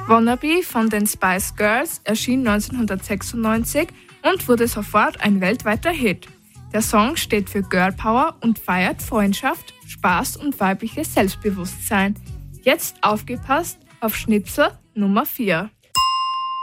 Wannabe von den Spice Girls erschien 1996 und wurde sofort ein weltweiter Hit. Der Song steht für Girl Power und feiert Freundschaft, Spaß und weibliches Selbstbewusstsein. Jetzt aufgepasst auf Schnipsel Nummer 4.